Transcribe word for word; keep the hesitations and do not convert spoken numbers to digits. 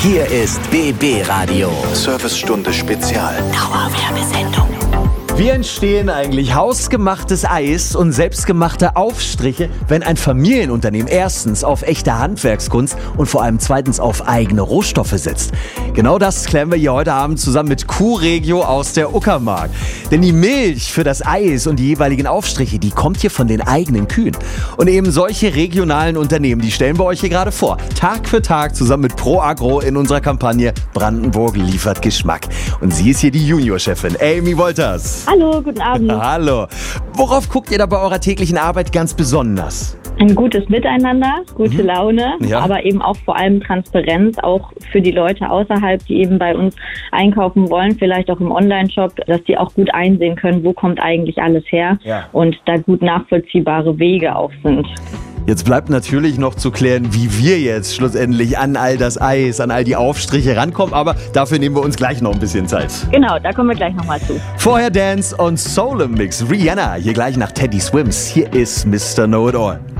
Hier ist B B Radio. Servicestunde Spezial. Dauerwerbesendung. Wie entstehen eigentlich hausgemachtes Eis und selbstgemachte Aufstriche, wenn ein Familienunternehmen erstens auf echte Handwerkskunst und vor allem zweitens auf eigene Rohstoffe setzt? Genau das klären wir hier heute Abend zusammen mit Q-Regio aus der Uckermark. Denn die Milch für das Eis und die jeweiligen Aufstriche, die kommt hier von den eigenen Kühen. Und eben solche regionalen Unternehmen, die stellen wir euch hier gerade vor. Tag für Tag zusammen mit ProAgro in unserer Kampagne Brandenburg liefert Geschmack. Und sie ist hier die Juniorchefin, Amy Wolters. Hallo, guten Abend. Hallo. Worauf guckt ihr da bei eurer täglichen Arbeit ganz besonders? Ein gutes Miteinander, gute Mhm. Laune, Ja. aber eben auch vor allem Transparenz, auch für die Leute außerhalb, die eben bei uns einkaufen wollen, vielleicht auch im Online-Shop, dass die auch gut einsehen können, wo kommt eigentlich alles her Ja. und da gut nachvollziehbare Wege auch sind. Jetzt bleibt natürlich noch zu klären, wie wir jetzt schlussendlich an all das Eis, an all die Aufstriche rankommen, aber dafür nehmen wir uns gleich noch ein bisschen Zeit. Genau, da kommen wir gleich nochmal zu. Vorher Dance und Soul im Mix. Rihanna, hier gleich nach Teddy Swims. Hier ist Mister Know-It-All.